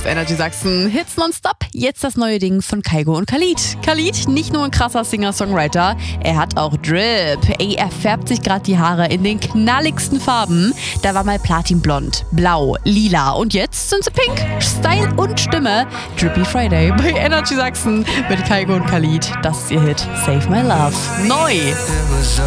Energy Sachsen. Hits nonstop. Jetzt das neue Ding von Kygo und Khalid. Khalid, nicht nur ein krasser Singer-Songwriter, er hat auch Drip. Er färbt sich gerade die Haare in den knalligsten Farben. Da war mal Platinblond, blau, lila und jetzt sind sie pink. Style und Stimme. Drippy Friday bei Energy Sachsen mit Kygo und Khalid. Das ist ihr Hit Save My Love. Neu.